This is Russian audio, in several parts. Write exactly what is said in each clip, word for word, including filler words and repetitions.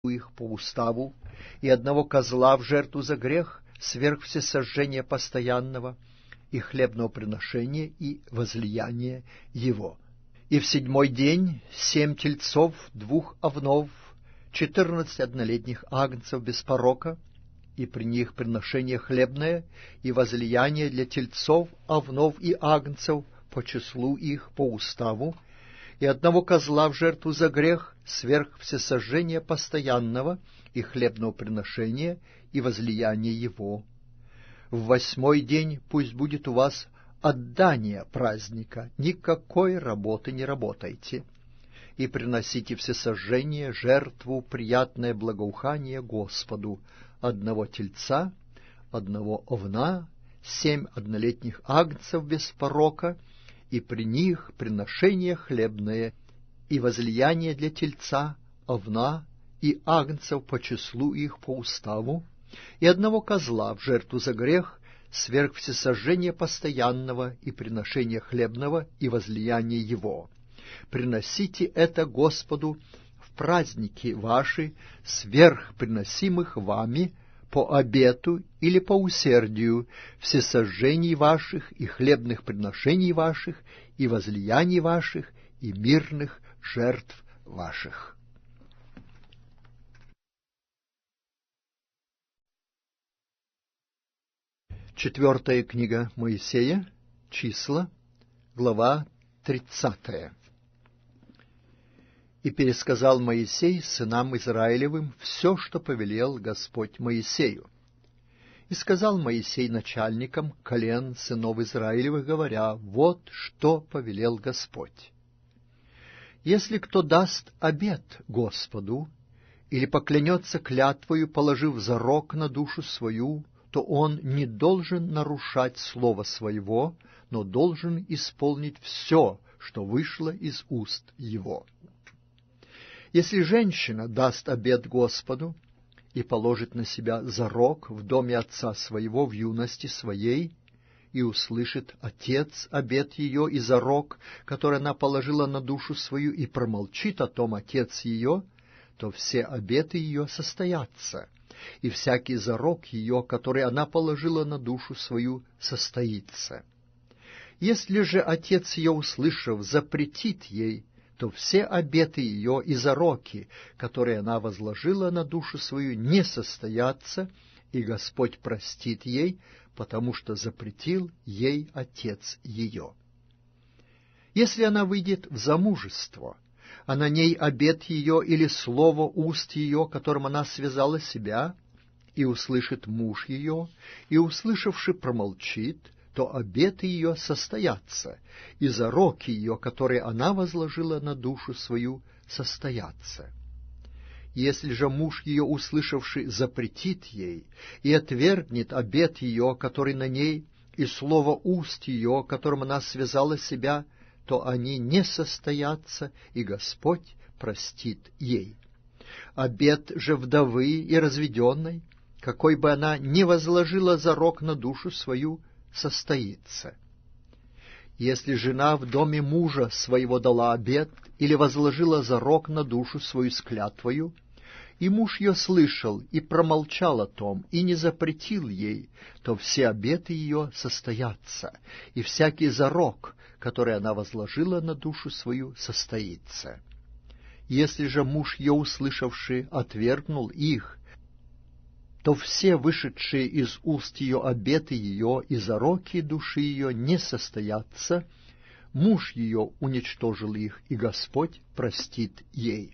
их по уставу, и одного козла в жертву за грех, сверх всесожжения постоянного, и хлебного приношения, и возлияния его. И в седьмой день семь тельцов, двух овнов, четырнадцать однолетних агнцев без порока, и при них приношение хлебное, и возлияние для тельцов, овнов и агнцев по числу их, по уставу, и одного козла в жертву за грех, сверх всесожжения постоянного, и хлебного приношения, и возлияния его. В восьмой день пусть будет у вас отдание праздника, никакой работы не работайте, и приносите всесожжение, жертву, приятное благоухание Господу, одного тельца, одного овна, семь однолетних агнцев без порока, и при них приношение хлебное, и возлияние для тельца, овна и агнцев по числу их по уставу, и одного козла в жертву за грех, сверх всесожжения постоянного и приношения хлебного и возлияния его. Приносите это Господу в праздники ваши, сверх приносимых вами по обету или по усердию, всесожжений ваших и хлебных приношений ваших, и возлияний ваших, и мирных жертв ваших. Четвертая книга Моисея, числа, глава тридцатая. «И пересказал Моисей сынам Израилевым все, что повелел Господь Моисею. И сказал Моисей начальникам колен сынов Израилевых, говоря: вот что повелел Господь. Если кто даст обет Господу или поклянется клятвою, положив зарок на душу свою, то он не должен нарушать слова своего, но должен исполнить все, что вышло из уст его. Если женщина даст обет Господу и положит на себя зарок в доме отца своего в юности своей, и услышит отец обет ее и зарок, который она положила на душу свою, и промолчит о том отец ее, то все обеты ее состоятся, и всякий зарок ее, который она положила на душу свою, состоится. Если же отец ее, услышав, запретит ей, то все обеты ее и зароки, которые она возложила на душу свою, не состоятся, и Господь простит ей, потому что запретил ей отец ее. Если она выйдет в замужество, а на ней обет ее или слово уст ее, которым она связала себя, и услышит муж ее, и, услышавши, промолчит, то обеты ее состоятся, и зароки ее, которые она возложила на душу свою, состоятся. Если же муж ее, услышавший, запретит ей и отвергнет обет ее, который на ней, и слово уст ее, которым она связала себя, то они не состоятся, и Господь простит ей. Обет же вдовы и разведенной, какой бы она ни возложила зарок на душу свою, состоится. Если жена в доме мужа своего дала обет или возложила зарок на душу свою с клятвою, и муж ее слышал и промолчал о том, и не запретил ей, то все обеты ее состоятся, и всякий зарок, который она возложила на душу свою, состоится. Если же муж ее, услышавший, отвергнул их, то все вышедшие из уст ее обеты ее и зароки души ее не состоятся, муж ее уничтожил их, и Господь простит ей.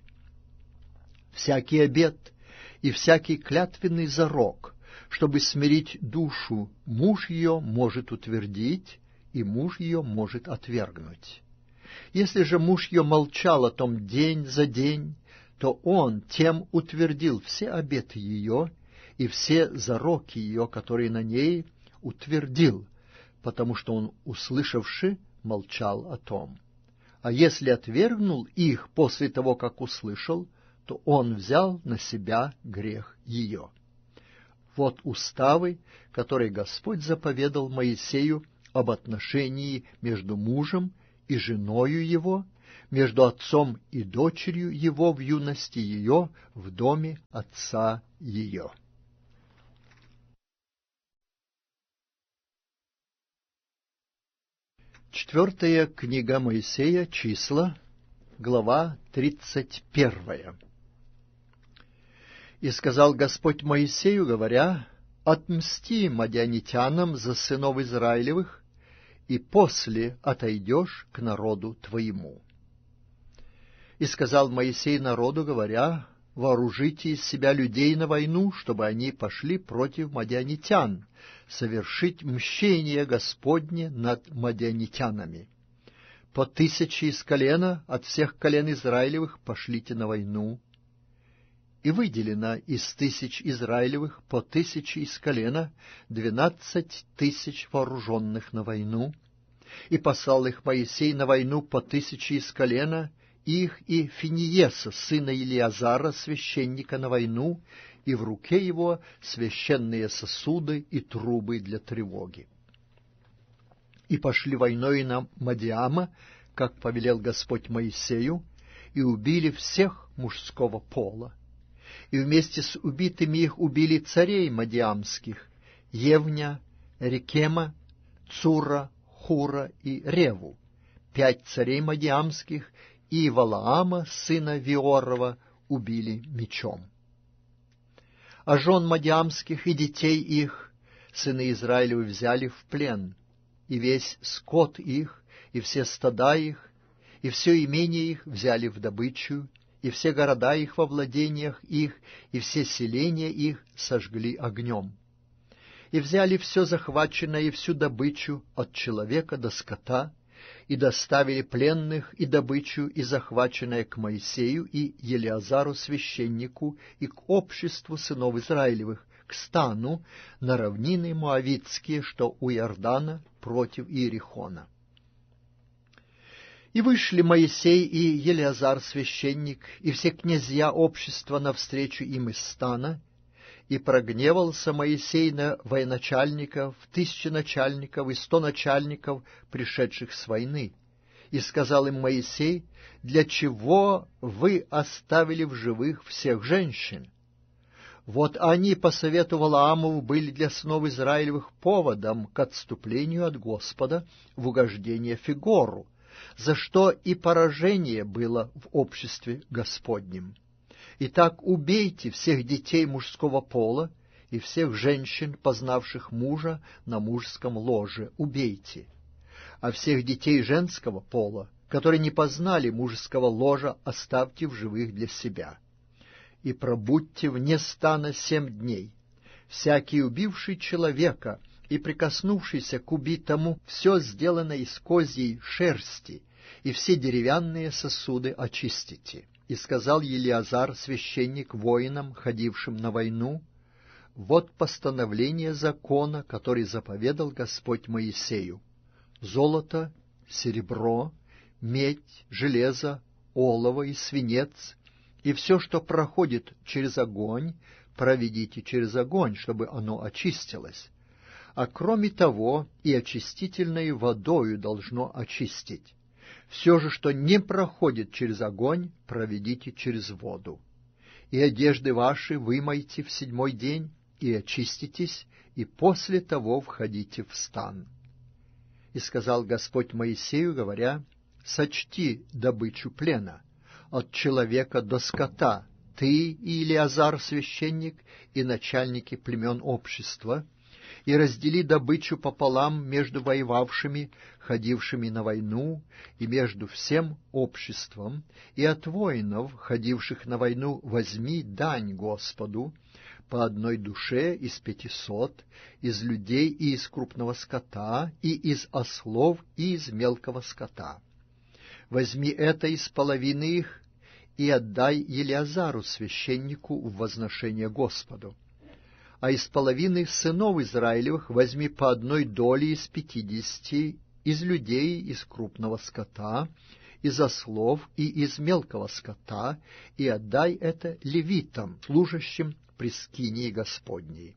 Всякий обет и всякий клятвенный зарок, чтобы смирить душу, муж ее может утвердить, и муж ее может отвергнуть. Если же муж ее молчал о том день за день, то он тем утвердил все обеты ее, и все зароки ее, которые на ней, утвердил, потому что он, услышавши, молчал о том. А если отвергнул их после того, как услышал, то он взял на себя грех ее. Вот уставы, которые Господь заповедал Моисею об отношении между мужем и женою его, между отцом и дочерью его в юности ее в доме отца ее». Четвертая книга Моисея, Числа, глава тридцать первая. «И сказал Господь Моисею, говоря: отмсти мадианитянам за сынов Израилевых, и после отойдешь к народу твоему. И сказал Моисей народу, говоря: вооружите из себя людей на войну, чтобы они пошли против мадианитян, совершить мщение Господне над мадианитянами. По тысяче из колена, от всех колен Израилевых, пошлите на войну. И выделено из тысяч Израилевых по тысяче из колена двенадцать тысяч вооруженных на войну. И послал их Моисей на войну по тысяче из колена, их и Финиеса, сына Илиазара, священника, на войну, и в руке его священные сосуды и трубы для тревоги. И пошли войной на Мадиама, как повелел Господь Моисею, и убили всех мужского пола. И вместе с убитыми их убили царей мадиамских: Евня, Рекема, Цура, Хура и Реву, пять царей мадиамских, и Валаама, сына Виорова, убили мечом. А жен мадиамских и детей их сыны Израилевы взяли в плен, и весь скот их, и все стада их, и все имение их взяли в добычу, и все города их во владениях их, и все селения их сожгли огнем. И взяли все захваченное и всю добычу от человека до скота, и доставили пленных и добычу, и захваченное к Моисею и Елиазару священнику, и к обществу сынов Израилевых, к стану на равнины Моавитские, что у Иордана, против Иерихона. И вышли Моисей и Елиазар священник, и все князья общества навстречу им из стана, и прогневался Моисей на военачальников, тысячи начальников и сто начальников, пришедших с войны. И сказал им Моисей: для чего вы оставили в живых всех женщин? Вот они по совету Валаамову были для сынов Израилевых поводом к отступлению от Господа в угождение Фигору, за что и поражение было в обществе Господнем. Итак, убейте всех детей мужского пола и всех женщин, познавших мужа на мужском ложе, убейте. А всех детей женского пола, которые не познали мужского ложа, оставьте в живых для себя. И пробудьте вне стана семь дней. Всякий убивший человека и прикоснувшийся к убитому, все сделано из козьей шерсти, и все деревянные сосуды очистите. И сказал Елиазар, священник, воинам, ходившим на войну: вот постановление закона, который заповедал Господь Моисею: золото, серебро, медь, железо, олово и свинец, и все, что проходит через огонь, проведите через огонь, чтобы оно очистилось. А кроме того, и очистительной водою должно очистить. Все же, что не проходит через огонь, проведите через воду. И одежды ваши вымойте в седьмой день, и очиститесь, и после того входите в стан. И сказал Господь Моисею, говоря: сочти добычу плена от человека до скота, ты и Илиазар священник, и начальники племен общества, и раздели добычу пополам между воевавшими, ходившими на войну, и между всем обществом, и от воинов, ходивших на войну, возьми дань Господу по одной душе из пятисот, из людей и из крупного скота, и из ослов, и из мелкого скота. Возьми это из половины их, и отдай Елиазару священнику в возношение Господу. А из половины сынов Израилевых возьми по одной доле из пятидесяти, из людей, из крупного скота, из ослов и из мелкого скота, и отдай это левитам, служащим при скинии Господней.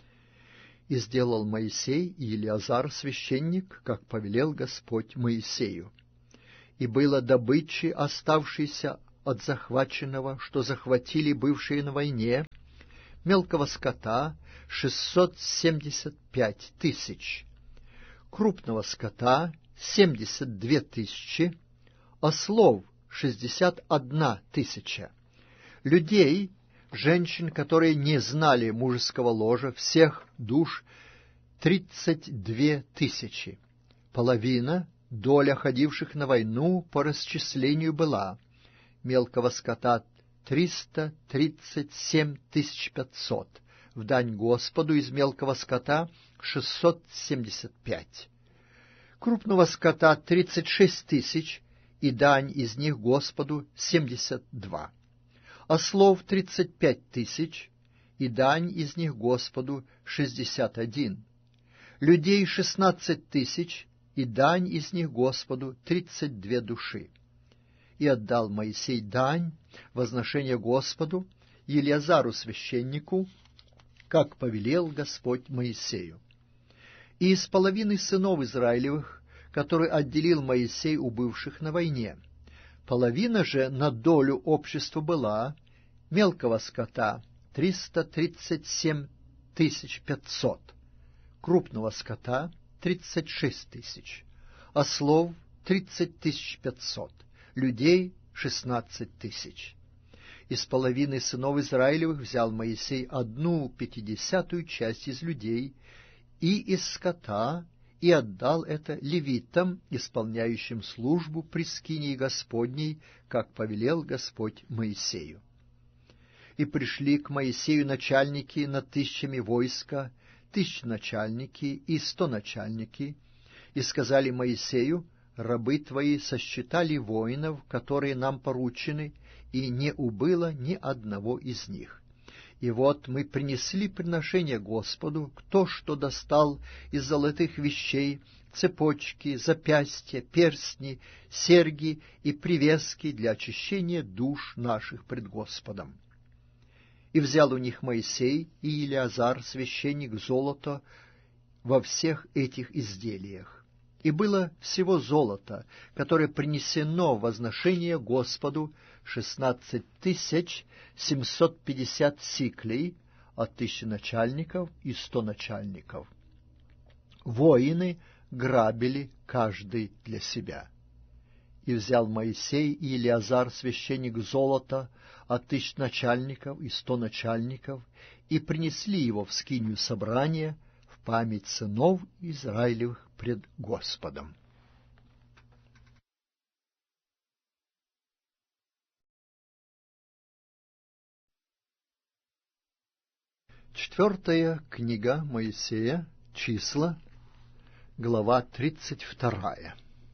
И сделал Моисей и Елиазар священник, как повелел Господь Моисею. и было добычи, оставшейся от захваченного, что захватили бывшие на войне, мелкого скота шестьсот семьдесят пять тысяч, крупного скота семьдесят две тысячи, ослов шестьдесят одна тысяча, людей, женщин, которые не знали мужеского ложа, всех душ тридцать две тысячи. Половина, доля ходивших на войну по расчислению была: мелкого скота триста тридцать семь тысяч пятьсот, в дань Господу из мелкого скота шестьсот семьдесят пять, крупного скота тридцать шесть тысяч, и дань из них Господу семьдесят два, ослов тридцать пять тысяч, и дань из них Господу шестьдесят один, людей шестнадцать тысяч, и дань из них Господу тридцать две души. И отдал Моисей дань, возношение Господу, Елиазару священнику, как повелел Господь Моисею. И из половины сынов Израилевых, которые отделил Моисей у бывших на войне, половина же на долю общества была: мелкого скота триста тридцать семь тысяч пятьсот, крупного скота тридцать шесть тысяч, ослов тридцать тысяч пятьсот, людей шестнадцать тысяч. Из половины сынов Израилевых взял Моисей одну пятидесятую часть из людей и из скота, и отдал это левитам, исполняющим службу при скинии Господней, как повелел Господь Моисею. И пришли к Моисею начальники над тысячами войска, тысяченачальники и стоначальники, и сказали Моисею: рабы твои сосчитали воинов, которые нам поручены, и не убыло ни одного из них. И вот мы принесли приношение Господу, кто что достал из золотых вещей, цепочки, запястья, перстни, серьги и привески для очищения душ наших пред Господом. И взял у них Моисей и Елиазар, священник, золото во всех этих изделиях. И было всего золото, которое принесено в возношение Господу, шестнадцать тысяч семьсот пятьдесят сиклей от тысячи начальников и сто начальников. Воины грабили каждый для себя. И взял Моисей и Елиазар, священник, золото от тысяч начальников и сто начальников, и принесли его в скинию собрания в память сынов Израилевых пред Господом. Четвертая книга Моисея, Числа, глава тридцать вторая.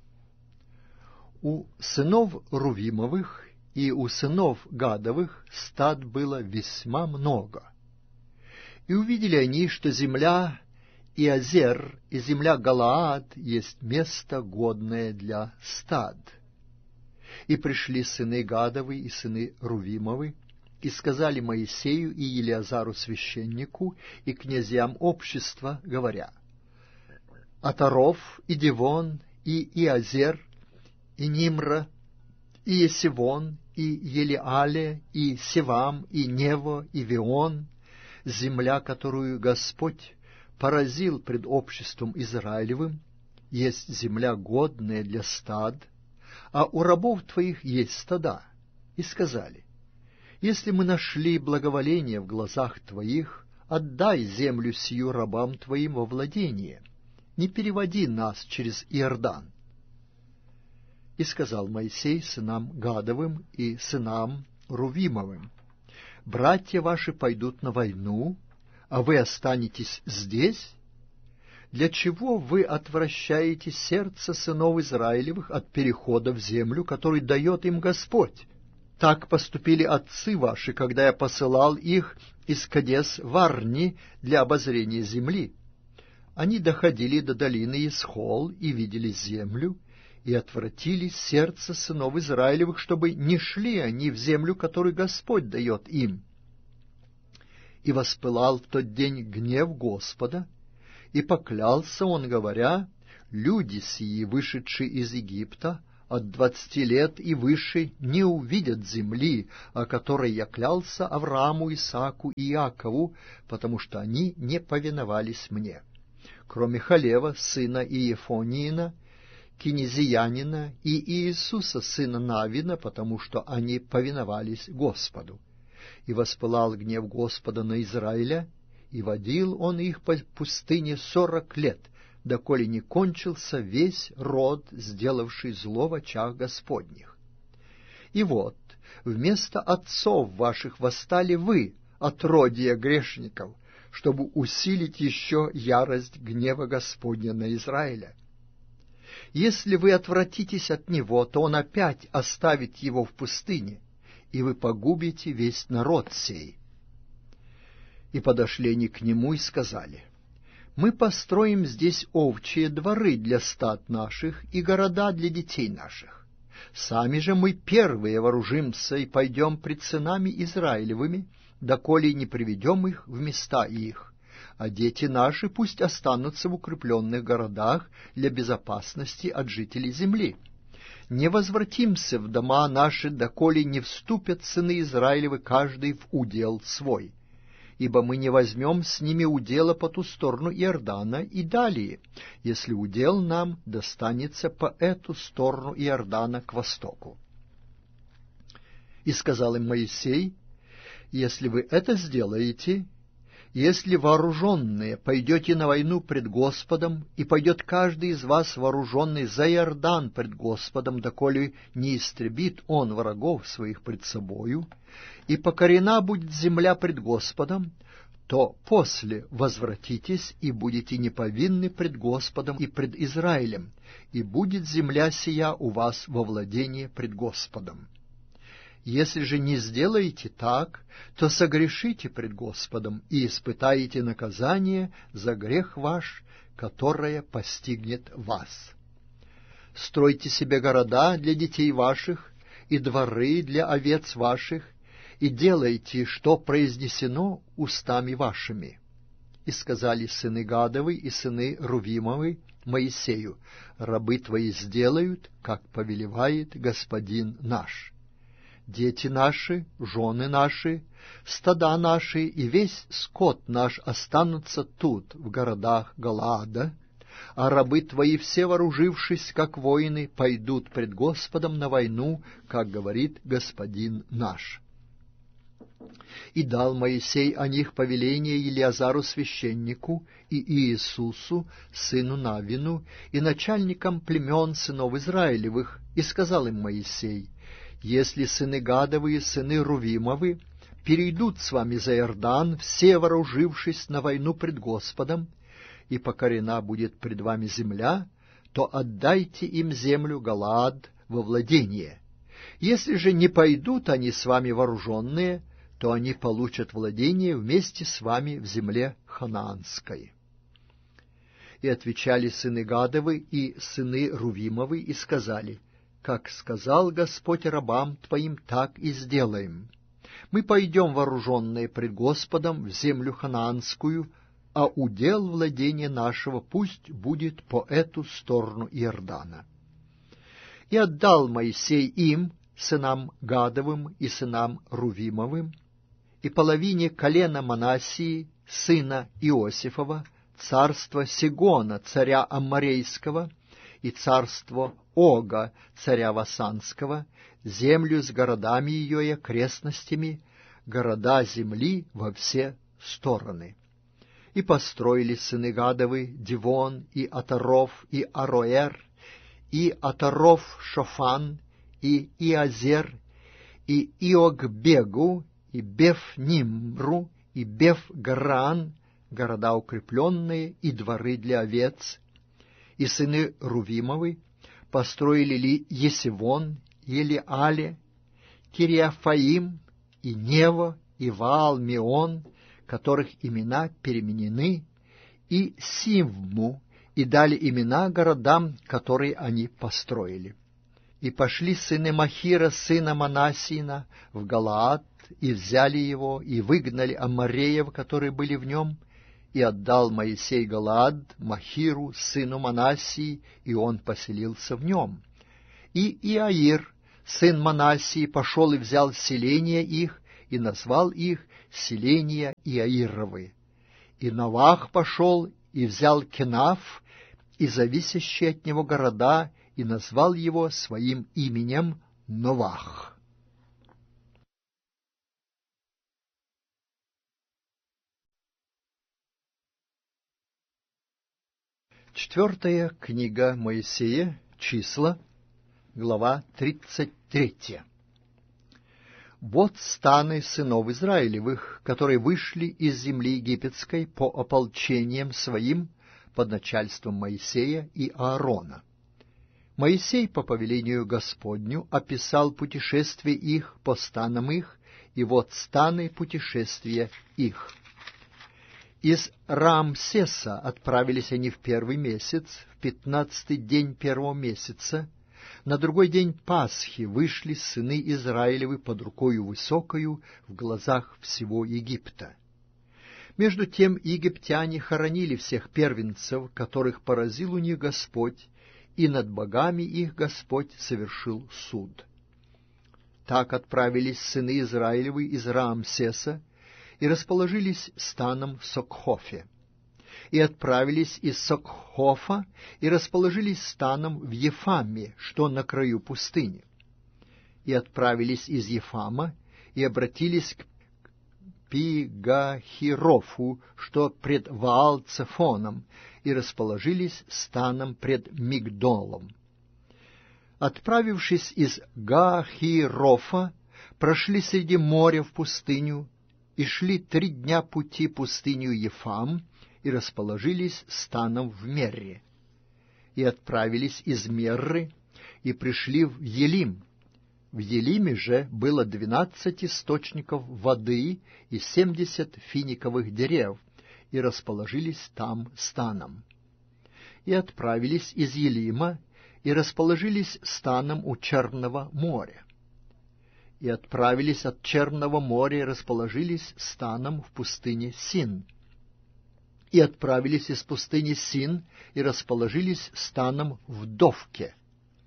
У сынов Рувимовых и у сынов Гадовых стад было весьма много. И увидели они, что земля Иозер и земля Галаад есть место, годное для стад. И пришли сыны Гадовы и сыны Рувимовы, и сказали Моисею и Елиазару священнику и князьям общества, говоря: Атаров и Дивон и Иозер и Нимра и Есивон и Елиале и Севам и Нево и Вион, земля, которую Господь поразил пред обществом Израилевым, есть земля, годная для стад, а у рабов твоих есть стада. И сказали: если мы нашли благоволение в глазах твоих, отдай землю сию рабам твоим во владение, не переводи нас через Иордан. И сказал Моисей сынам Гадовым и сынам Рувимовым: братья ваши пойдут на войну, а вы останетесь здесь? Для чего вы отвращаете сердце сынов Израилевых от перехода в землю, которую дает им Господь? Так поступили отцы ваши, когда я посылал их из Кадес в Арни для обозрения земли. Они доходили до долины Исхол и видели землю, и отвратили сердце сынов Израилевых, чтобы не шли они в землю, которую Господь дает им. И воспылал в тот день гнев Господа, и поклялся он, говоря: люди сии, вышедшие из Египта, от двадцати лет и выше не увидят земли, о которой я клялся Аврааму, Исааку и Иакову, потому что они не повиновались мне, кроме Халева, сына Иефониина, Кинезиянина, и Иисуса, сына Навина, потому что они повиновались Господу. И воспылал гнев Господа на Израиля, и водил он их по пустыне сорок лет, доколе не кончился весь род, сделавший зло в очах Господних. И вот, вместо отцов ваших восстали вы, отродье грешников, чтобы усилить еще ярость гнева Господня на Израиля. Если вы отвратитесь от него, то он опять оставит его в пустыне, и вы погубите весь народ сей. И подошли они к нему и сказали: мы построим здесь овчие дворы для стад наших и города для детей наших. Сами же мы первые вооружимся и пойдем пред сынами Израилевыми, доколе не приведем их в места их, а дети наши пусть останутся в укрепленных городах для безопасности от жителей земли. Не возвратимся в дома наши, доколе не вступят сыны Израилевы каждый в удел свой, ибо мы не возьмем с ними удела по ту сторону Иордана и далее, если удел нам достанется по эту сторону Иордана к востоку. И сказал им Моисей: если вы это сделаете, если вооруженные пойдете на войну пред Господом, и пойдет каждый из вас вооруженный за Иордан пред Господом, доколе не истребит он врагов своих пред собою, и покорена будет земля пред Господом, то после возвратитесь и будете неповинны пред Господом и пред Израилем, и будет земля сия у вас во владение пред Господом. Если же не сделаете так, то согрешите пред Господом и испытаете наказание за грех ваш, которое постигнет вас. Стройте себе города для детей ваших и дворы для овец ваших, и делайте, что произнесено устами вашими. И сказали сыны Гадовы и сыны Рувимовы Моисею: рабы твои сделают, как повелевает Господин наш. Дети наши, жены наши, стада наши и весь скот наш останутся тут, в городах Галаада, а рабы твои, все вооружившись, как воины, пойдут пред Господом на войну, как говорит Господин наш. И дал Моисей о них повеление Елиазару священнику и Иисусу, сыну Навину, и начальникам племен сынов Израилевых, и сказал им Моисей: если сыны Гадовы и сыны Рувимовы перейдут с вами за Иордан, все вооружившись на войну пред Господом, и покорена будет пред вами земля, то отдайте им землю Галаад во владение. Если же не пойдут они с вами вооруженные, то они получат владение вместе с вами в земле ханаанской. И отвечали сыны Гадовы и сыны Рувимовы и сказали: как сказал Господь рабам твоим, так и сделаем. Мы пойдем вооруженные пред Господом в землю ханаанскую, а удел владения нашего пусть будет по эту сторону Иордана. И отдал Моисей им, сынам Гадовым и сынам Рувимовым, и половине колена Манассии, сына Иосифова, царство Сигона, царя Амморейского, и царство Ога, царя Васанского, землю с городами ее и окрестностями, города земли во все стороны. И построили сыны Гадовы Дивон, и Атаров, и Ароэр, и Атаров Шофан, и Иазер, и Иогбегу, и Беф-Нимру, и Беф-Гаран, города укрепленные, и дворы для овец. И сыны Рувимовы построили ли Есивон, Елиале, Кириафаим, и Нево, и Ваал-Меон, которых имена переменены, и Сивму, и дали имена городам, которые они построили. И пошли сыны Махира, сына Манассина, в Галаад, и взяли его, и выгнали аммореев, которые были в нем, и отдал Моисей Галаад Махиру, сыну Манассии, и он поселился в нем. И Иаир, сын Манассии, пошел и взял селения их, и назвал их селения Иаировы. И Новах пошел и взял Кенаф и зависящие от него города, и назвал его своим именем Новах. Четвертая книга Моисея, Числа, глава тридцать третья. Вот станы сынов Израилевых, которые вышли из земли египетской по ополчениям своим под начальством Моисея и Аарона. Моисей по повелению Господню описал путешествие их по станам их, и вот станы путешествия их. Из Раамсеса отправились они в первый месяц, в пятнадцатый день первого месяца. На другой день Пасхи вышли сыны Израилевы под рукою высокою в глазах всего Египта. Между тем египтяне хоронили всех первенцев, которых поразил у них Господь, и над богами их Господь совершил суд. Так отправились сыны Израилевы из Раамсеса, и расположились станом в Сокхофе. И отправились из Сокхофа, и расположились станом в Ефаме, что на краю пустыни. И отправились из Ефама, и обратились к Пигахирофу, что пред Ваал-Цефоном, и расположились станом пред Мигдолом. Отправившись из Гахирофа, прошли среди моря в пустыню, и шли три дня пути пустыню Ефам, и расположились станом в Мерре. И отправились из Мерры, и пришли в Елим. В Елиме же было двенадцать источников воды и семьдесят финиковых дерев, и расположились там станом. И отправились из Елима, и расположились станом у Черного моря. И отправились от Черного моря, и расположились станом в пустыне Син. И отправились из пустыни Син, и расположились станом в Довке.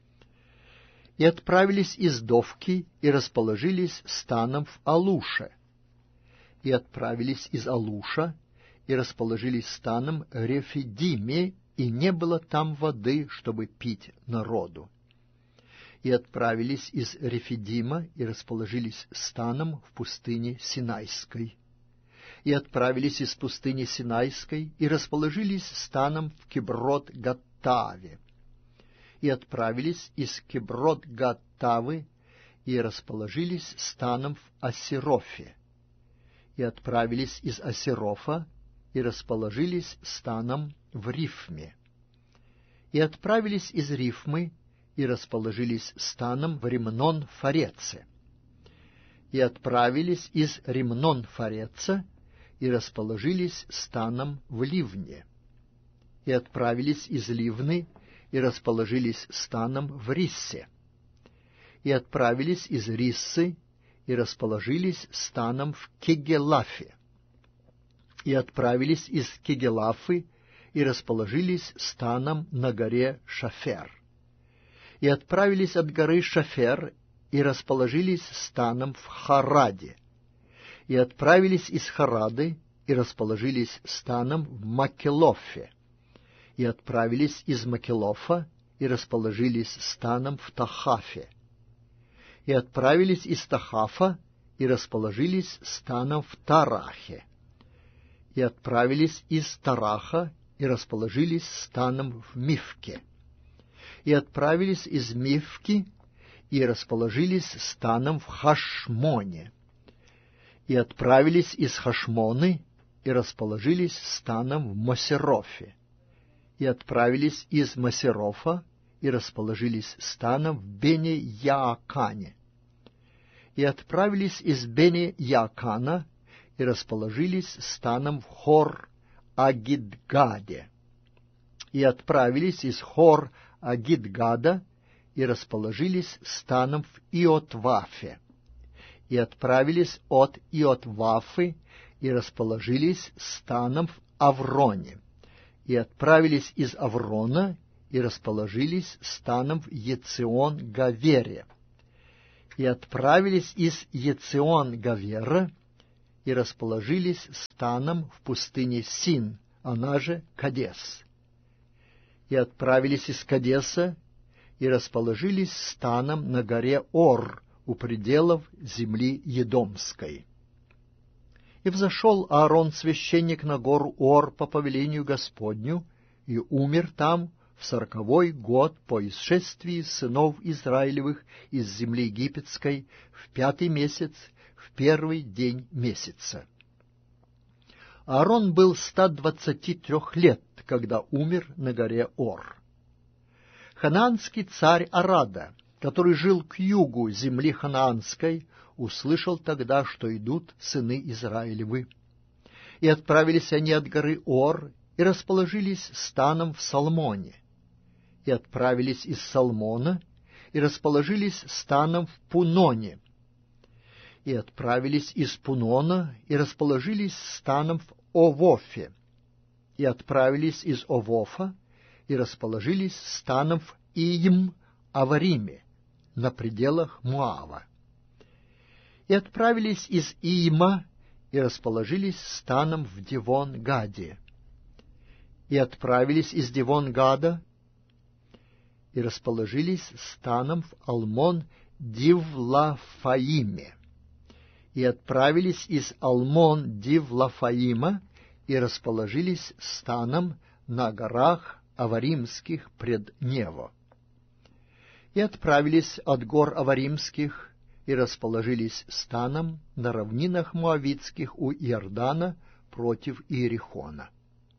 И отправились из Довки, и расположились станом в Алуше. И отправились из Алуша, и расположились станом в Рефидиме, и не было там воды, чтобы пить народу. И отправились из Рефидима, и расположились станом в пустыне Синайской. И отправились из пустыни Синайской, и расположились станом в Киброт-Гаттаве. И отправились из Киброт-Гаттавы, и расположились станом в Асерофе. И отправились из Асерофа, и расположились станом в Рифме. И отправились из Рифмы, и расположились станом в Римнон-Фареце. И отправились из Римнон-Фареца, и расположились станом в Ливне. И отправились из Ливны, и расположились станом в Риссе. И отправились из Риссы, и расположились станом в Кегелафе. И отправились из Кегелафы, и расположились станом на горе Шафер. И отправились от горы Шафер, и расположились станом в Хараде. И отправились из Харады, и расположились станом в Макелофе. И отправились из Макелофа, и расположились станом в Тахафе. И отправились из Тахафа, и расположились станом в Тарахе. И отправились из Тараха, и расположились станом в Мифке. И отправились из Мифки, и расположились станом в Хашмоне. И отправились из Хашмоны, и расположились станом в Мосерофе. И отправились из Мосерофа, и расположились станом в Бене-Яакане. И отправились из Бене-Яакана, и расположились станом в Хор-Агидгаде. И отправились из Хор-Агидгада, и расположились станом в Иотвафе. И отправились от Иотвафы, и расположились станом в Авроне. И отправились из Аврона, и расположились станом в Ецион-Гавере, и отправились из Ецион-Гавера, и расположились станом в пустыне Син, она же Кадес, и отправились из Кадеса, и расположились станом на горе Ор, у пределов земли Едомской. И взошел Аарон священник на гору Ор по повелению Господню, и умер там в сороковой год по исшествии сынов Израилевых из земли египетской в пятый месяц, в первый день месяца. Аарон был ста двадцати трех лет, когда умер на горе Ор. Ханаанский царь Арада, который жил к югу земли ханаанской, услышал тогда, что идут сыны Израилевы. И отправились они от горы Ор, и расположились станом в Салмоне. И отправились из Салмона, и расположились станом в Пуноне. И отправились из Пунона, и расположились станом в Овофе. И отправились из Овофа, и расположились станом в Иим-Авариме, на пределах Муава. И отправились из Иима, и расположились станом в Дивон-Гаде. И отправились из Дивон-Гада, и расположились станом в Алмон-Дивлафаиме. И отправились из Алмон-Дивлафаима, и расположились станом на горах Аваримских пред Нево. И отправились от гор Аваримских, и расположились станом на равнинах Моавитских у Иордана против Иерихона.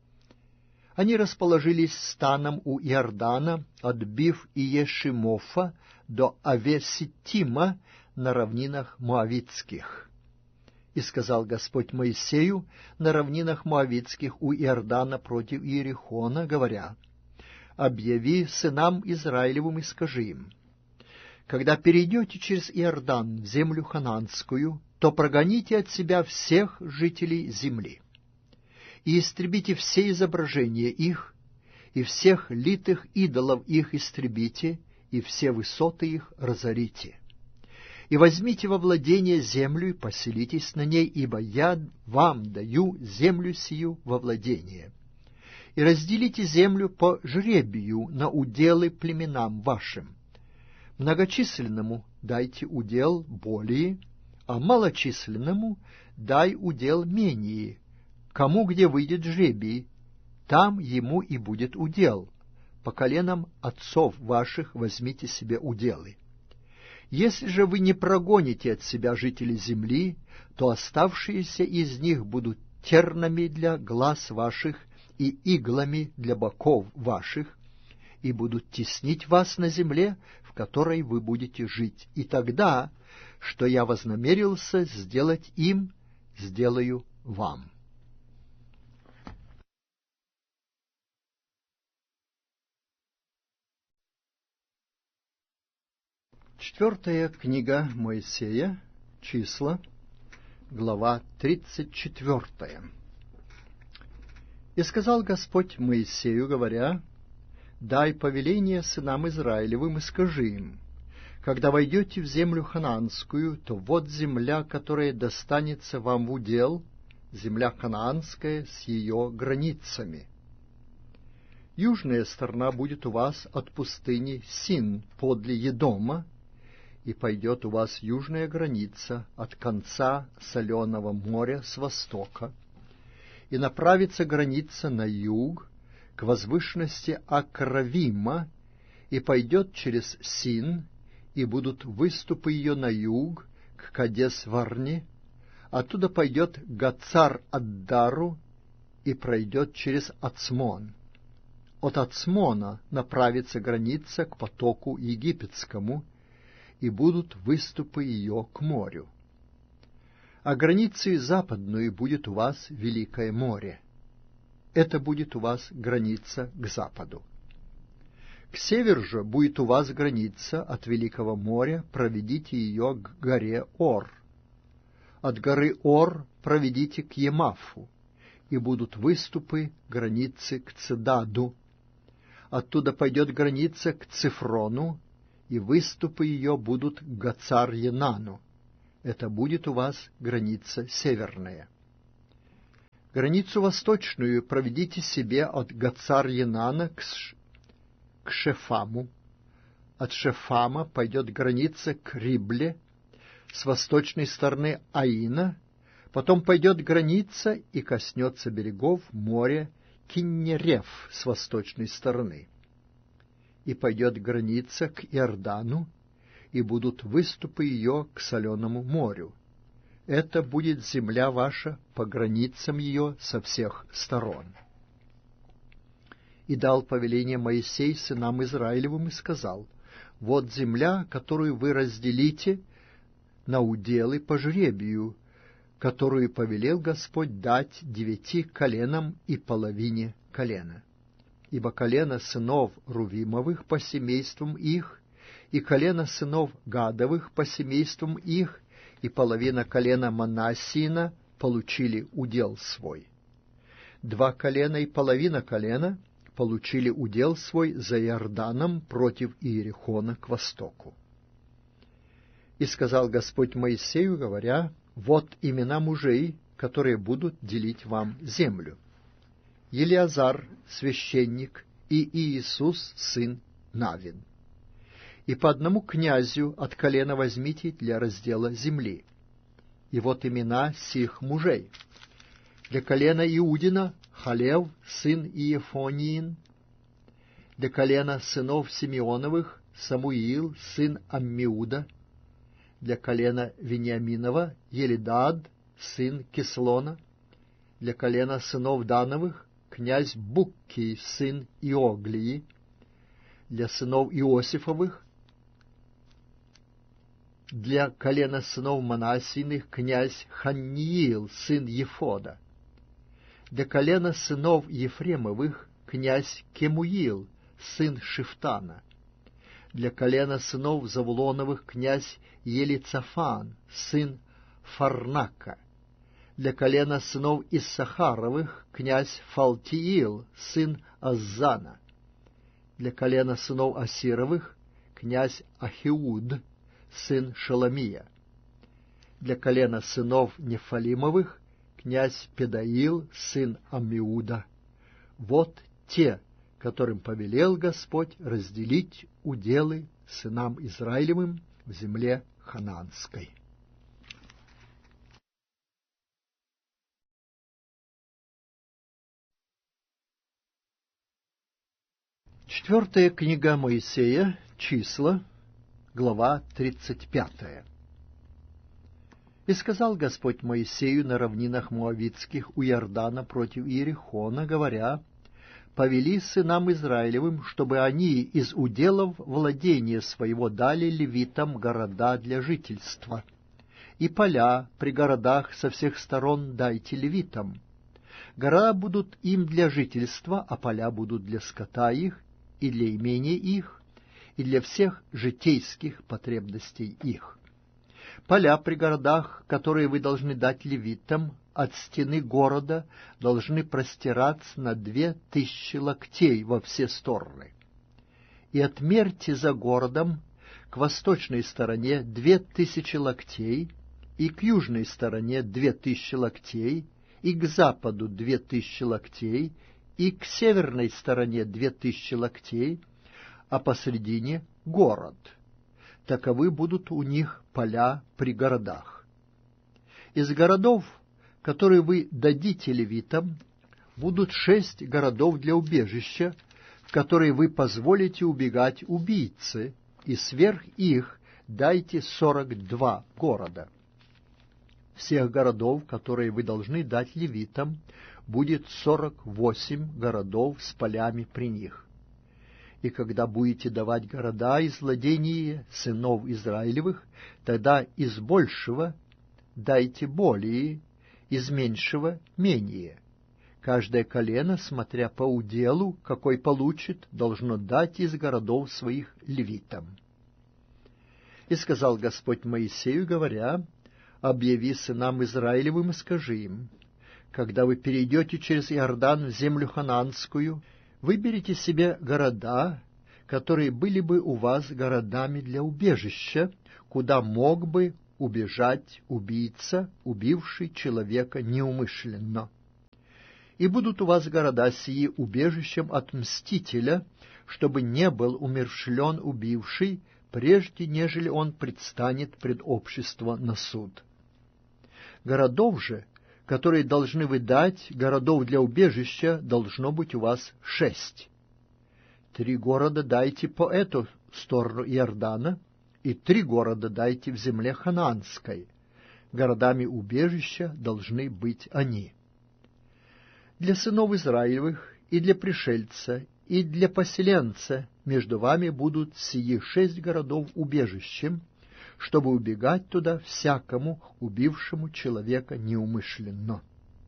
Они расположились станом у Иордана, отбив Иешимофа до Авеситима на равнинах Моавитских. И сказал Господь Моисею на равнинах Моавитских у Иордана против Иерихона, говоря: «Объяви сынам Израилевым и скажи им: когда перейдете через Иордан в землю ханаанскую, то прогоните от себя всех жителей земли, и истребите все изображения их, и всех литых идолов их истребите, и все высоты их разорите. И возьмите во владение землю, и поселитесь на ней, ибо я вам даю землю сию во владение. И разделите землю по жребию на уделы племенам вашим. Многочисленному дайте удел более, а малочисленному дай удел менее. Кому где выйдет жребий, там ему и будет удел. По коленам отцов ваших возьмите себе уделы. Если же вы не прогоните от себя жителей земли, то оставшиеся из них будут тернами для глаз ваших и иглами для боков ваших, и будут теснить вас на земле, в которой вы будете жить. И тогда, что я вознамерился сделать им, сделаю вам». Четвертая книга Моисея, числа, глава тридцать четвертая. «И сказал Господь Моисею, говоря: дай повеление сынам Израилевым и скажи им: когда войдете в землю ханаанскую, то вот земля, которая достанется вам в удел, земля ханаанская с ее границами. Южная сторона будет у вас от пустыни Син подле Едома, и пойдет у вас южная граница от конца соленого моря с востока, и направится граница на юг к возвышенности Акравима, и пойдет через Син, и будут выступы ее на юг к Кадес-Варне, оттуда пойдет к Гацар-Аддару и пройдет через Ацмон. От Ацмона направится граница к потоку египетскому, и будут выступы ее к морю. А границей западную будет у вас Великое море. Это будет у вас граница к западу. К северу же будет у вас граница от Великого моря, проведите ее к горе Ор. От горы Ор проведите к Емафу, и будут выступы границы к Цедаду. оттуда пойдет граница к Цифрону, и выступы ее будут к Гацар-Енану. Это будет у вас граница северная. Границу восточную проведите себе от Гацар-Енана к, Ш... к Шефаму. От Шефама пойдет граница к Рибле, с восточной стороны Аина, потом пойдет граница и коснется берегов моря Киннерев с восточной стороны. И пойдет граница к Иордану, и будут выступы ее к Соленому морю. Это будет земля ваша по границам ее со всех сторон. И дал повеление Моисей сынам Израилевым и сказал: вот земля, которую вы разделите на уделы по жребию, которую повелел Господь дать девяти коленам и половине колена. Ибо колено сынов Рувимовых по семействам их, и колено сынов Гадовых по семействам их, и половина колена Манассиина получили удел свой. Два колена и половина колена получили удел свой за Иорданом против Иерихона к востоку. И сказал Господь Моисею, говоря: вот имена мужей, которые будут делить вам землю: Елиазар, священник, и Иисус, сын Навин. И по одному князю от колена возьмите для раздела земли. И вот имена сих мужей: для колена Иудина Халев, сын Иефониин; для колена сынов Симеоновых Самуил, сын Аммиуда; для колена Вениаминова Елидад, сын Кислона; для колена сынов Дановых князь Буккий, сын Иоглии; для сынов Иосифовых, для колена сынов Манассиных князь Ханниил, сын Ефода; для колена сынов Ефремовых князь Кемуил, сын Шифтана; для колена сынов Завулоновых князь Елицафан, сын Фарнака; для колена сынов Иссахаровых князь Фалтиил, сын Аззана; для колена сынов Асировых князь Ахиуд, сын Шеламия; для колена сынов Нефалимовых князь Педаил, сын Аммиуда. Вот те, которым повелел Господь разделить уделы сынам Израилевым в земле ханаанской. Четвертая книга Моисея, Числа, глава тридцать пятая. «И сказал Господь Моисею на равнинах Моавитских у Иордана против Иерихона, говоря: повели сынам Израилевым, чтобы они из уделов владения своего дали левитам города для жительства. И поля при городах со всех сторон дайте левитам. Города будут им для жительства, а поля будут для скота их, и для имения их, и для всех житейских потребностей их. Поля при городах, которые вы должны дать левитам, от стены города должны простираться на две тысячи локтей во все стороны. И отмерьте за городом к восточной стороне две тысячи локтей, и к южной стороне две тысячи локтей, и к западу две тысячи локтей, и к северной стороне две тысячи локтей, а посредине город. Таковы будут у них поля при городах. Из городов, которые вы дадите левитам, будут шесть городов для убежища, в которые вы позволите убегать убийце, и сверх их дайте сорок два города. Всех городов, которые вы должны дать левитам, будет сорок восемь городов с полями при них. И когда будете давать города из владения сынов Израилевых, тогда из большего дайте более, из меньшего менее. Каждое колено, смотря по уделу, какой получит, должно дать из городов своих левитам. И сказал Господь Моисею, говоря: объяви сынам Израилевым и скажи им: когда вы перейдете через Иордан в землю ханаанскую, Выберите себе города, которые были бы у вас городами для убежища, куда мог бы убежать убийца, убивший человека неумышленно. И будут у вас города сии убежищем от мстителя, чтобы не был умерщвлен убивший, прежде нежели он предстанет пред общество на суд. Городов же, которые должны вы дать, городов для убежища, должно быть у вас шесть. Три города дайте по эту сторону Иордана, и три города дайте в земле ханаанской. Городами убежища должны быть они. Для сынов Израилевых и для пришельца, и для поселенца между вами будут сии шесть городов убежищем, чтобы убегать туда всякому, убившему человека неумышленно.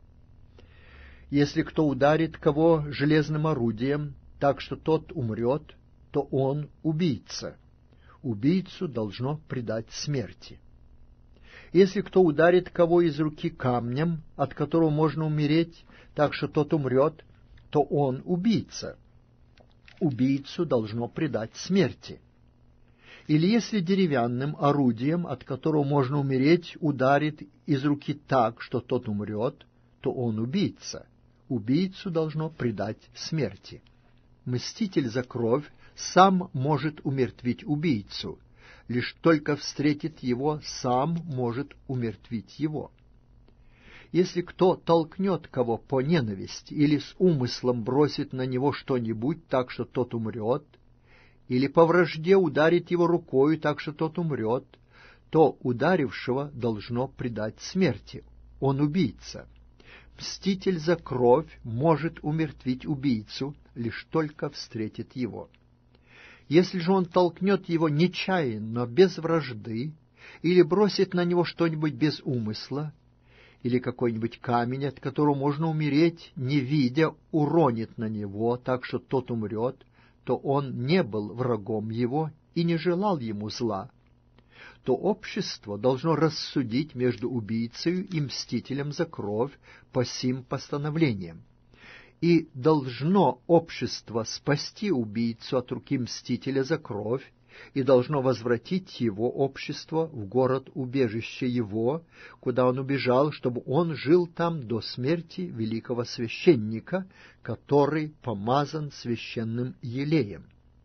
Если кто ударит кого железным орудием, так что тот умрет, то он убийца. Убийцу должно предать смерти. Если кто ударит кого из руки камнем, от которого можно умереть, так что тот умрет, то он убийца. Убийцу должно предать смерти. Или если деревянным орудием, от которого можно умереть, ударит из руки так, что тот умрет, то он убийца. Убийцу должно предать смерти. Мститель за кровь сам может умертвить убийцу, лишь только встретит его, сам может умертвить его. Если кто толкнет кого по ненависти или с умыслом бросит на него что-нибудь так, что тот умрет, или по вражде ударит его рукою так, что тот умрет, то ударившего должно предать смерти. Он убийца. Мститель за кровь может умертвить убийцу, лишь только встретит его. Если же он толкнет его нечаянно, без вражды, или бросит на него что-нибудь без умысла, или какой-нибудь камень, от которого можно умереть, не видя, уронит на него, так что тот умрет, то он не был врагом его и не желал ему зла, то общество должно рассудить между убийцей и мстителем за кровь по сим постановлениям. И должно общество спасти убийцу от руки мстителя за кровь, и должно возвратить его общество в город-убежище его, куда он убежал, чтобы он жил там до смерти великого священника, который помазан священным елеем.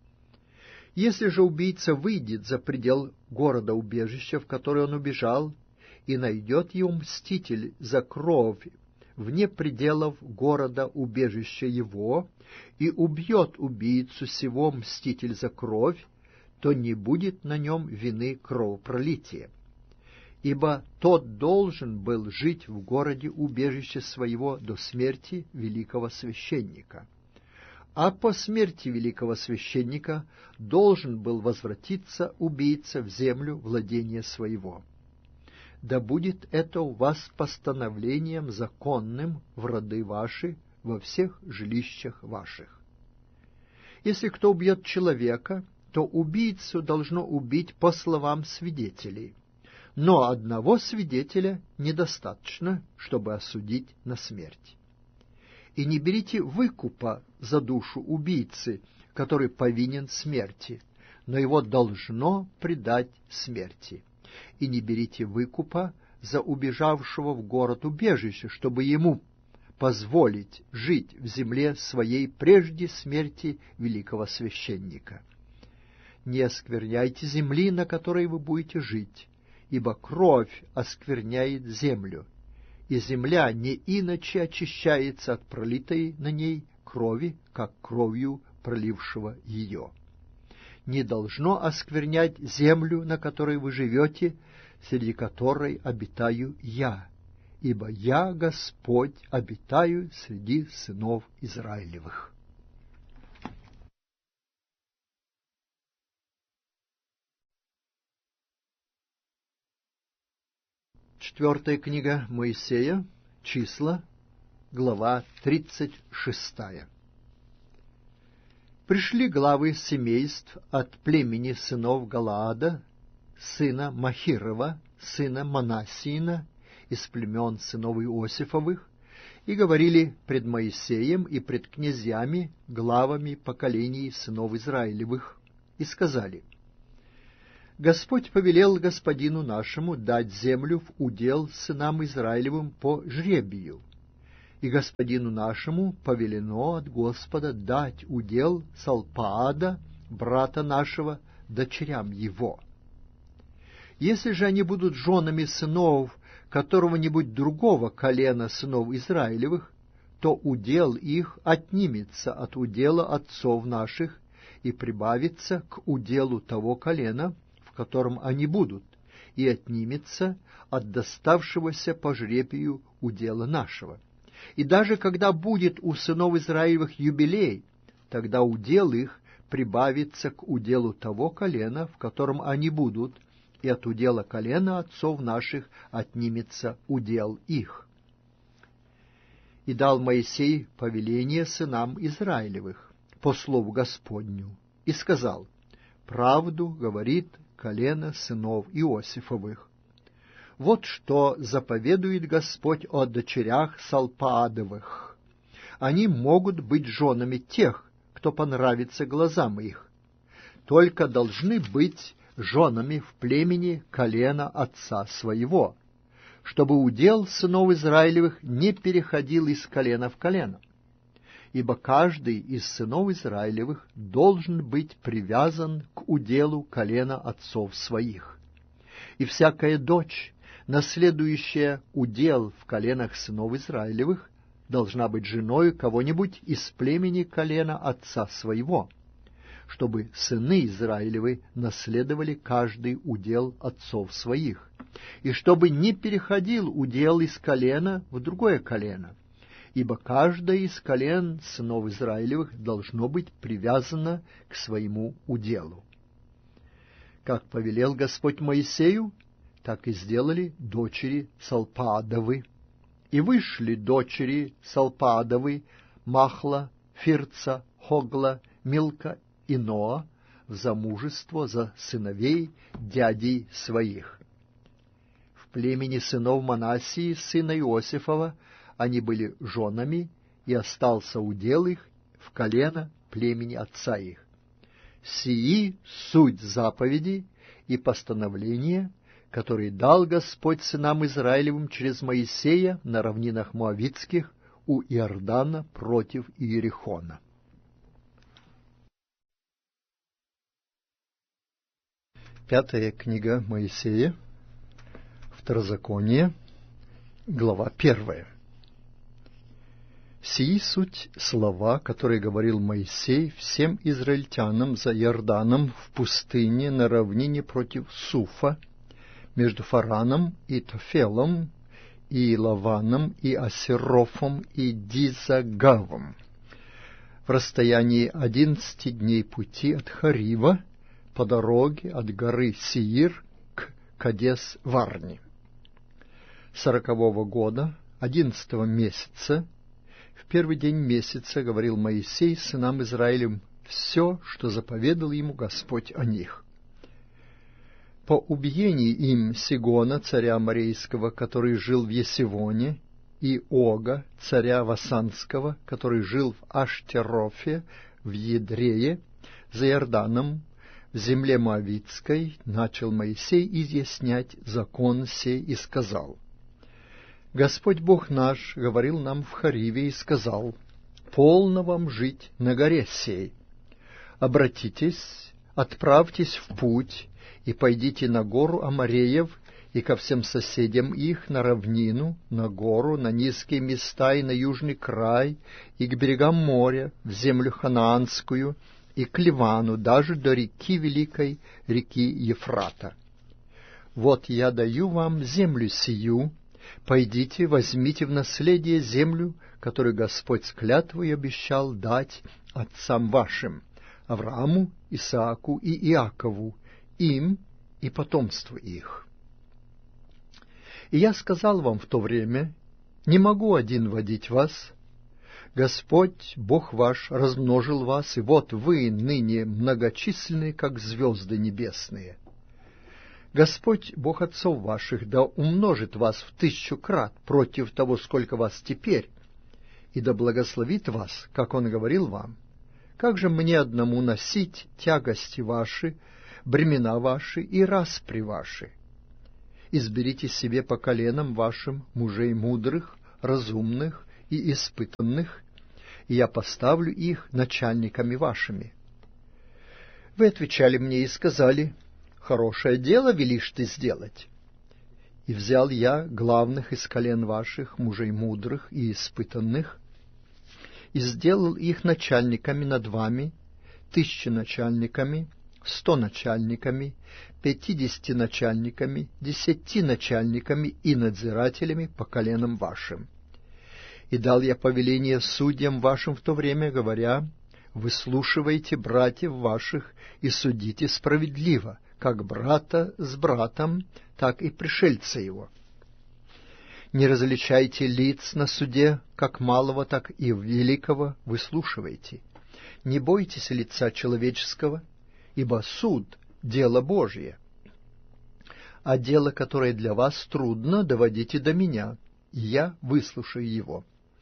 Если же убийца выйдет за предел города-убежища, в который он убежал, и найдет его мститель за кровь вне пределов города-убежища его, и убьет убийцу сего мститель за кровь, то не будет на нем вины кровопролития. Ибо тот должен был жить в городе-убежище своего до смерти великого священника. А по смерти великого священника должен был возвратиться убийца в землю владения своего. Да будет это у вас постановлением законным в роды ваши, во всех жилищах ваших. Если кто убьет человека, то убийцу должно убить по словам свидетелей. Но одного свидетеля недостаточно, чтобы осудить на смерть. И не берите выкупа за душу убийцы, который повинен смерти, но его должно предать смерти. И не берите выкупа за убежавшего в город убежище, чтобы ему позволить жить в земле своей прежде смерти великого священника. Не оскверняйте земли, на которой вы будете жить, ибо кровь оскверняет землю, и земля не иначе очищается от пролитой на ней крови, как кровью пролившего ее. Не должно осквернять землю, на которой вы живете, среди которой обитаю я, ибо я, Господь, обитаю среди сынов Израилевых. Четвертая книга Моисея, числа, глава тридцать шестая. Пришли главы семейств от племени сынов Галаада, сына Махирова, сына Манассиина, из племен сынов Иосифовых, и говорили пред Моисеем и пред князьями, главами поколений сынов Израилевых, и сказали: Господь повелел господину нашему дать землю в удел сынам Израилевым по жребию, и господину нашему повелено от Господа дать удел Салпаада, брата нашего, дочерям его. Если же они будут женами сынов которого-нибудь другого колена сынов Израилевых, то удел их отнимется от удела отцов наших и прибавится к уделу того колена, в котором они будут, и отнимется от доставшегося по жребию удела нашего. И даже когда будет у сынов Израилевых юбилей, тогда удел их прибавится к уделу того колена, в котором они будут, и от удела колена отцов наших отнимется удел их. И дал Моисей повеление сынам Израилевых по слову Господню, и сказал: правду говорит колено сынов Иосифовых. Вот что заповедует Господь о дочерях Салпаадовых. Они могут быть женами тех, кто понравится глазам их, только должны быть женами в племени колена отца своего, чтобы удел сынов Израилевых не переходил из колена в колено. Ибо каждый из сынов Израилевых должен быть привязан к уделу колена отцов своих. И всякая дочь, наследующая удел в коленах сынов Израилевых, должна быть женой кого-нибудь из племени колена отца своего, чтобы сыны Израилевы наследовали каждый удел отцов своих, и чтобы не переходил удел из колена в другое колено, ибо каждое из колен сынов Израилевых должно быть привязано к своему уделу. Как повелел Господь Моисею, так и сделали дочери Салпаадовы. И вышли дочери Салпаадовы, Махла, Фирца, Хогла, Милка и Ноа в замужество за сыновей дядей своих. В племени сынов Манассии, сына Иосифова, они были женами, и остался удел их в колено племени отца их. Сии суть заповеди и постановления, которые дал Господь сынам Израилевым через Моисея на равнинах Моавитских у Иордана против Иерихона. Пятая книга Моисея, Второзаконие, глава первая. Сии суть слова, которые говорил Моисей всем израильтянам за Иорданом в пустыне на равнине против Суфа, между Фараном и Тофелом, и Лаваном, и Асерофом, и Дизагавом, в расстоянии одиннадцати дней пути от Харива, по дороге от горы Сеир к Кадес-Варни. Сорокового года, одиннадцатого месяца, в первый день месяца говорил Моисей сынам Израилем все, что заповедал ему Господь о них. По убиении им Сигона, царя Аморейского, который жил в Есивоне, и Ога, царя Васанского, который жил в Аштерофе, в Едрее, за Иорданом, в земле Моавитской, начал Моисей изъяснять закон сей и сказал: Господь Бог наш говорил нам в Хариве и сказал: полно вам жить на горе сей. Обратитесь, отправьтесь в путь и пойдите на гору Амореев и ко всем соседям их, на равнину, на гору, на низкие места и на южный край, и к берегам моря, в землю ханаанскую, и к Ливану, даже до реки великой, реки Ефрата. Вот я даю вам землю сию, пойдите, возьмите в наследие землю, которую Господь с клятвой обещал дать отцам вашим, Аврааму, Исааку и Иакову, им и потомству их. И я сказал вам в то время: не могу один водить вас. Господь, Бог ваш, размножил вас, и вот вы ныне многочисленны, как звезды небесные. Господь, Бог отцов ваших, да умножит вас в тысячу крат против того, сколько вас теперь, и да благословит вас, как он говорил вам. Как же мне одному носить тягости ваши, бремена ваши и распри ваши? Изберите себе по коленам вашим мужей мудрых, разумных и испытанных, и я поставлю их начальниками вашими. Вы отвечали мне и сказали: хорошее дело велишь ты сделать. И взял я главных из колен ваших, мужей мудрых и испытанных, и сделал их начальниками над вами, тысячи начальниками, сто начальниками, пятидесяти начальниками, десяти начальниками и надзирателями по коленам вашим. И дал я повеление судьям вашим в то время, говоря: выслушивайте братьев ваших и судите справедливо, как брата с братом, так и пришельца его. Не различайте лиц на суде, как малого, так и великого выслушивайте. Не бойтесь лица человеческого, ибо суд — дело Божие. А дело, которое для вас трудно, доводите до меня, и я выслушаю его.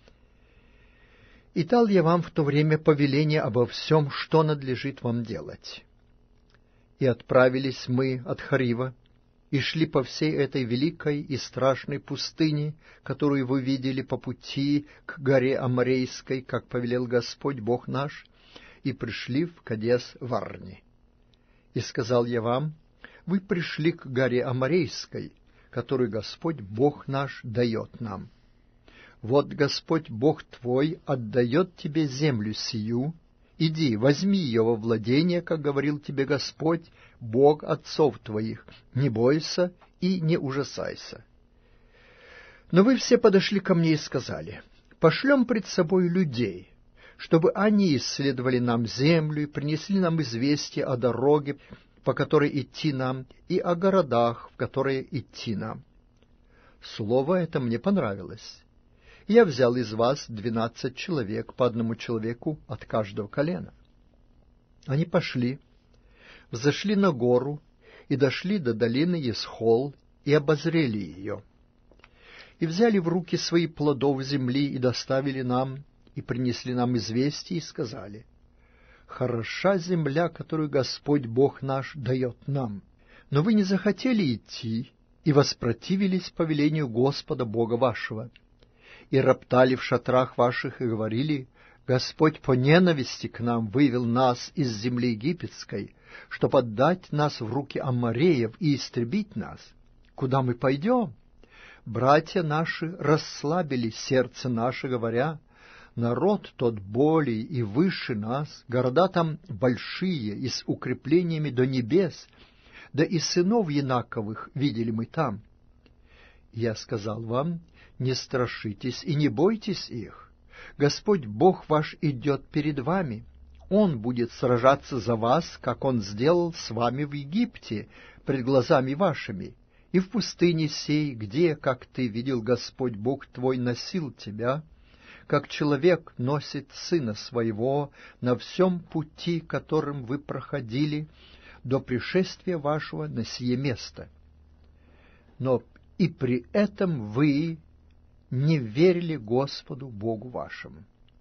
И дал я вам в то время повеление обо всем, что надлежит вам делать. И отправились мы от Харива, и шли по всей этой великой и страшной пустыне, которую вы видели по пути к горе Аморейской, как повелел Господь Бог наш, и пришли в Кадес-Варне. И сказал я вам: вы пришли к горе Аморейской, которую Господь Бог наш дает нам. Вот Господь Бог твой отдает тебе землю сию. Иди, возьми ее во владение, как говорил тебе Господь, Бог отцов твоих. Не бойся и не ужасайся. Но вы все подошли ко мне и сказали: пошлем пред собой людей, чтобы они исследовали нам землю и принесли нам известие о дороге, по которой идти нам, и о городах, в которые идти нам. Слово это мне понравилось. Я взял из вас двенадцать человек, по одному человеку от каждого колена. Они пошли, взошли на гору и дошли до долины Есхол и обозрели ее. И взяли в руки свои плодов земли и доставили нам, и принесли нам известие, и сказали: хороша земля, которую Господь Бог наш дает нам. Но вы не захотели идти и воспротивились повелению Господа Бога вашего, и роптали в шатрах ваших, и говорили: Господь по ненависти к нам вывел нас из земли египетской, чтоб отдать нас в руки аммореев и истребить нас. Куда мы пойдем? Братья наши расслабили сердце наше, говоря: народ тот более и выше нас, города там большие и с укреплениями до небес, да и сынов Янаковых видели мы там. Я сказал вам: не страшитесь и не бойтесь их. Господь Бог ваш идет перед вами. Он будет сражаться за вас, как Он сделал с вами в Египте, пред глазами вашими, и в пустыне сей, где, как ты видел, Господь Бог твой носил тебя, как человек носит сына своего на всем пути, которым вы проходили, до пришествия вашего на сие место. Но и при этом вы не верили Господу Богу вашему,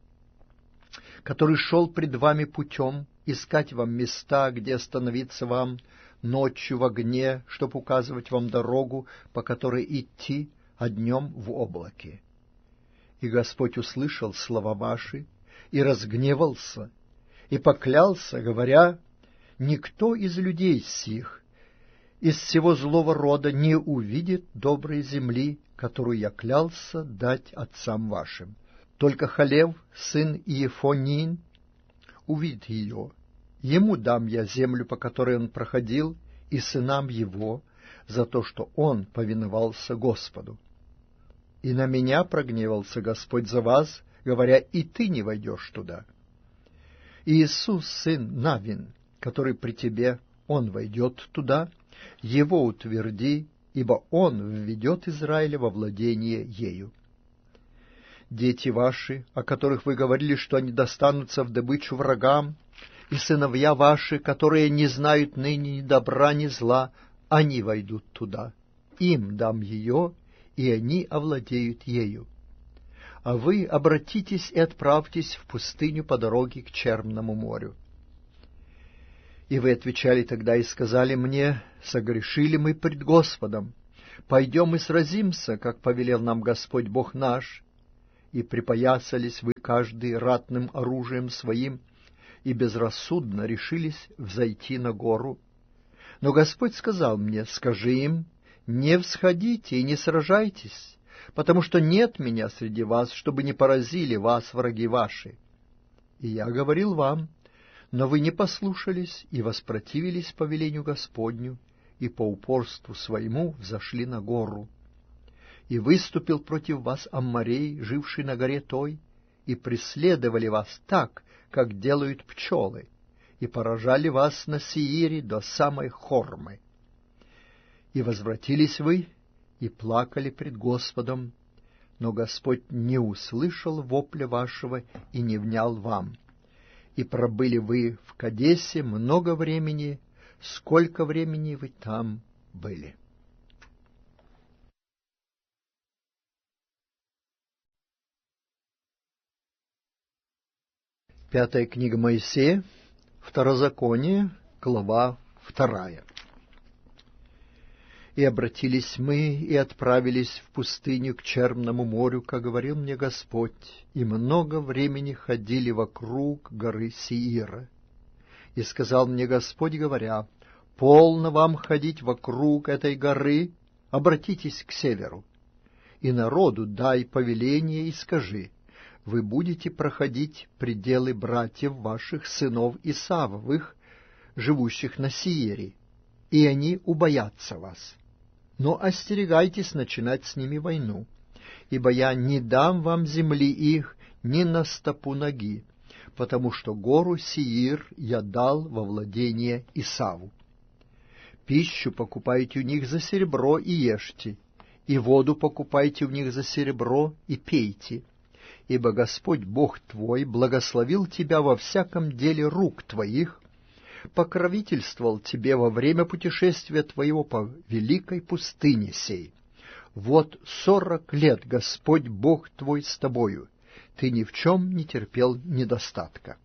который шел пред вами путем искать вам места, где остановиться вам ночью в огне, чтоб указывать вам дорогу, по которой идти, а днем в облаке. И Господь услышал слова ваши и разгневался, и поклялся, говоря: никто из людей сих из всего злого рода не увидит доброй земли, которую я клялся дать отцам вашим. Только Халев, сын Иефонин, увидит ее. Ему дам я землю, по которой он проходил, и сынам его, за то, что он повиновался Господу. И на меня прогневался Господь за вас, говоря: и ты не войдешь туда. И Иисус, сын Навин, который при тебе, он войдет туда, его утверди, ибо он введет Израиля во владение ею. Дети ваши, о которых вы говорили, что они достанутся в добычу врагам, и сыновья ваши, которые не знают ныне ни добра, ни зла, они войдут туда. Им дам ее, и они овладеют ею. а вы обратитесь и отправьтесь в пустыню по дороге к Черному морю». И вы отвечали тогда и сказали мне: «Согрешили мы пред Господом, пойдем и сразимся, как повелел нам Господь Бог наш». И припоясались вы каждый ратным оружием своим, и безрассудно решились взойти на гору. Но Господь сказал мне: «Скажи им: не всходите и не сражайтесь, потому что нет меня среди вас, чтобы не поразили вас враги ваши». И я говорил вам, но вы не послушались и воспротивились повелению Господню, и по упорству своему взошли на гору. И выступил против вас Амморей, живший на горе той, и преследовали вас так, как делают пчелы, и поражали вас на Сеире до самой Хормы. И возвратились вы, и плакали пред Господом, но Господь не услышал вопля вашего и не внял вам. И пробыли вы в Кадесе много времени, сколько времени вы там были. Пятая книга Моисея, Второзаконие, глава вторая. «И обратились мы, и отправились в пустыню к Черному морю, как говорил мне Господь, и много времени ходили вокруг горы Сеира. И сказал мне Господь, говоря: полно вам ходить вокруг этой горы, обратитесь к северу. И народу дай повеление и скажи: вы будете проходить пределы братьев ваших, сынов Исавовых, живущих на Сеире, и они убоятся вас. Но остерегайтесь начинать с ними войну, ибо я не дам вам земли их ни на стопу ноги, потому что гору Сеир я дал во владение Исаву. Пищу покупайте у них за серебро и ешьте, и воду покупайте у них за серебро и пейте, ибо Господь Бог твой благословил тебя во всяком деле рук твоих, покровительствовал тебе во время путешествия твоего по великой пустыне сей. Вот сорок лет Господь Бог твой с тобою, ты ни в чем не терпел недостатка.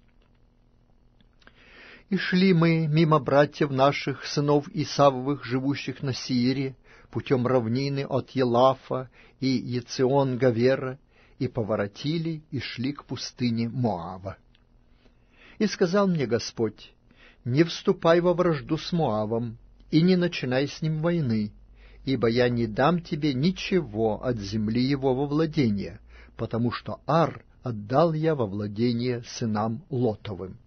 И шли мы мимо братьев наших, сынов Исавовых, живущих на Сеире, путем равнины от Елафа и Ецион-Гавера, и поворотили и шли к пустыне Моава. И сказал мне Господь: не вступай во вражду с Моавом, и не начинай с ним войны, ибо я не дам тебе ничего от земли его во владение, потому что Ар отдал я во владение сынам Лотовым.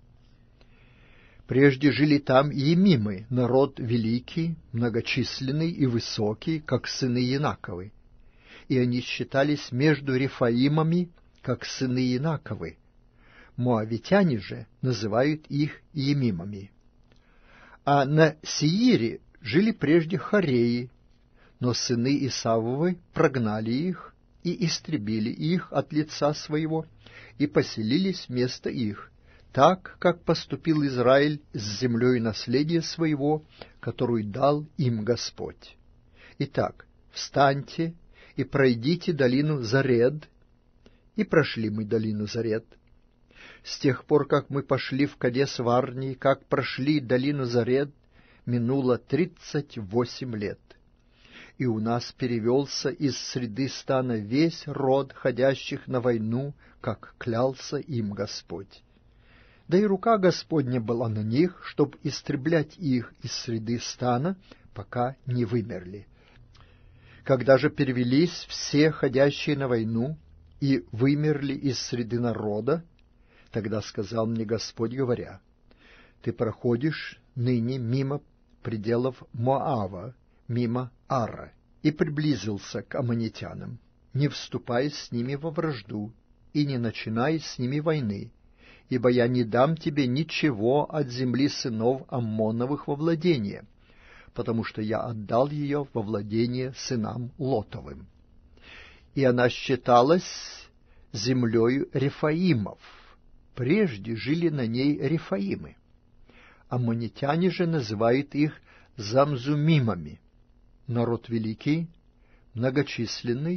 Прежде жили там Емимы, народ великий, многочисленный и высокий, как сыны Янаковы, и они считались между Рефаимами, как сыны Янаковы. Моавитяне же называют их Емимами. А на Сеире жили прежде Хореи, но сыны Исавовы прогнали их и истребили их от лица своего, и поселились вместо их, так, как поступил Израиль с землей наследия своего, которую дал им Господь. Итак, встаньте и пройдите долину Заред. И прошли мы долину Заред. С тех пор, как мы пошли в Кадес-Варнии, как прошли долину Заред, минуло тридцать восемь лет. И у нас перевелся из среды стана весь род ходящих на войну, как клялся им Господь. Да и рука Господня была на них, чтоб истреблять их из среды стана, пока не вымерли. Когда же перевелись все ходящие на войну и вымерли из среды народа, тогда сказал мне Господь, говоря: ты проходишь ныне мимо пределов Моава, мимо Ара, и приблизился к аммонитянам. Не вступай с ними во вражду и не начинай с ними войны, ибо я не дам тебе ничего от земли сынов Аммоновых во владение, потому что я отдал ее во владение сынам Лотовым. И она считалась землею Рефаимов. Прежде жили на ней Рефаимы. Аммонитяне же называют их Замзумимами. Народ великий, многочисленный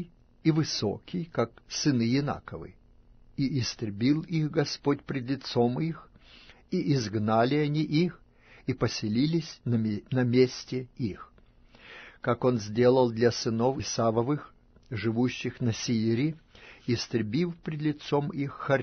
и высокий, как сыны Инаковы. И истребил их Господь пред лицом их, и изгнали они их, и поселились на, на месте их. Как он сделал для сынов Исавовых, живущих на Сиире, истребив пред лицом их